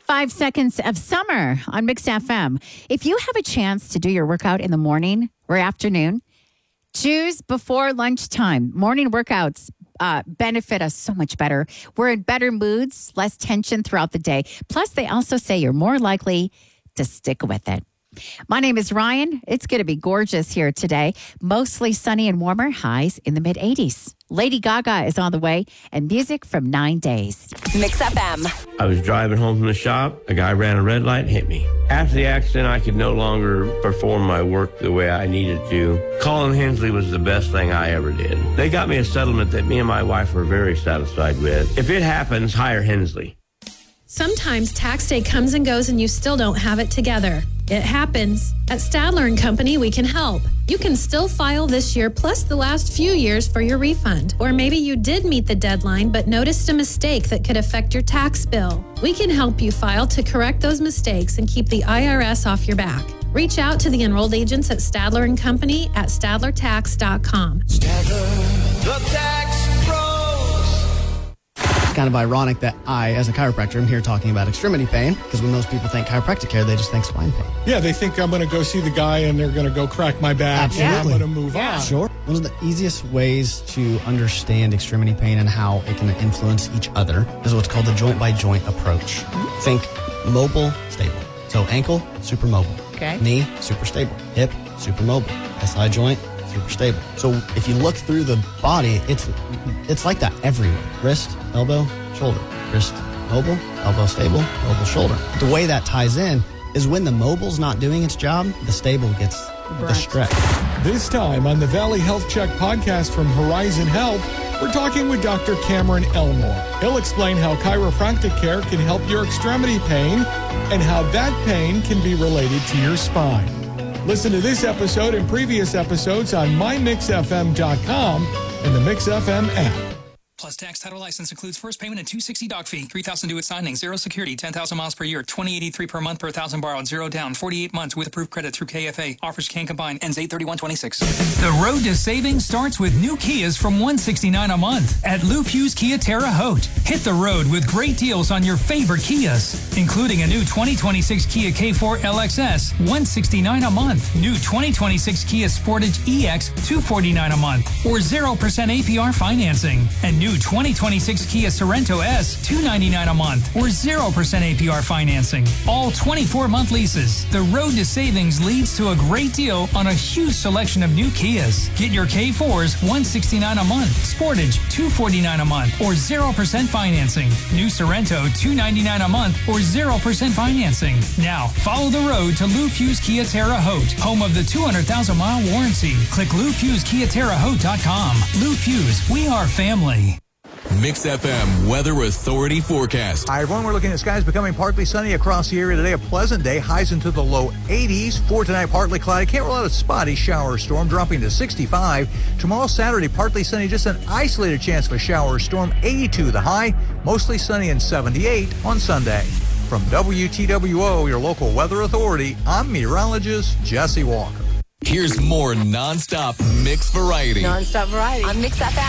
5 seconds of summer on Mix FM. If you have a chance to do your workout in the morning or afternoon, choose before lunchtime. Morning workouts benefit us so much better. We're in better moods, less tension throughout the day. Plus, they also say you're more likely to stick with it. My name is Ryan. It's going to be gorgeous here today. Mostly sunny and warmer, highs in the mid-80s. Lady Gaga is on the way, and music from 9 Days. Mix FM. I was driving home from the shop. A guy ran a red light and hit me. After the accident, I could no longer perform my work the way I needed to. Calling Hensley was the best thing I ever did. They got me a settlement that me and my wife were very satisfied with. If it happens, hire Hensley. Sometimes tax day comes and goes and you still don't have it together. It happens. At Stadler & Company, we can help. You can still file this year plus the last few years for your refund. Or maybe you did meet the deadline but noticed a mistake that could affect your tax bill. We can help you file to correct those mistakes and keep the IRS off your back. Reach out to the enrolled agents at Stadler & Company at StadlerTax.com. Stadler, the tax pros. Kind of ironic that I, as a chiropractor, am here talking about extremity pain, because when most people think chiropractic care, they just think spine pain. Yeah, they think I'm going to go see the guy and they're going to go crack my back. Absolutely. And I'm going to move on. Sure. One of the easiest ways to understand extremity pain and how it can influence each other is what's called the joint-by-joint approach. Think mobile, stable. So ankle, super mobile. Okay. Knee, super stable. Hip, super mobile. SI joint, super stable. So if you look through the body, it's like that everywhere. Wrist, elbow, shoulder. Wrist, mobile, elbow stable, mobile, shoulder. The way that ties in is when the mobile's not doing its job, the stable gets the stretch. This time on the Valley Health Check podcast from Horizon Health, we're talking with Dr. Cameron Elmore. He'll explain how chiropractic care can help your extremity pain and how that pain can be related to your spine. Listen to this episode and previous episodes on mymixfm.com and the Mix FM app. Plus tax title license includes first payment and $260 doc fee, $3,000 due at signing, 0 security, 10,000 miles per year, $20.83 per month per 1,000 borrowed, 0 down, 48 months with approved credit through KFA. Offers can combine. Ends 8/31/26. The road to savings starts with new Kias from $169 a month at Lou Fusz Kia Terre Haute. Hit the road with great deals on your favorite Kias, including a new 2026 Kia K4 LXS, $169 a month. New 2026 Kia Sportage EX, $249 a month, or 0% APR financing. And new 2026 Kia Sorento S, $299 a month, or 0% APR financing. All 24-month leases. The road to savings leads to a great deal on a huge selection of new Kias. Get your K4s, $169 a month, Sportage, $249 a month, or 0% financing. New Sorento, $299 a month, or 0% financing. Now, follow the road to Lou Fusz Kia Terre Haute, home of the 200,000-mile warranty. Click LouFuszKiaTerreHaute.com. Lou Fusz, we are family. Mix FM Weather Authority forecast. Hi, everyone. We're looking at skies becoming partly sunny across the area today. A pleasant day. Highs into the low 80s. For tonight, partly cloudy. Can't rule out a spotty shower or storm, dropping to 65. Tomorrow, Saturday, partly sunny. Just an isolated chance of a shower or storm. 82 the high. Mostly sunny and 78 on Sunday. From WTWO, your local weather authority, I'm meteorologist Jesse Walker. Here's more nonstop mix variety. Nonstop variety on Mix FM.